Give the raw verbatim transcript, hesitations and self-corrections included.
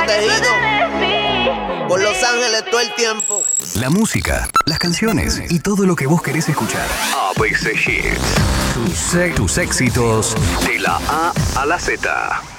protegido por Los Ángeles todo el tiempo. La música, las canciones y todo lo que vos querés escuchar. A B C Hits. Tus, tus éxitos de la A a la Z.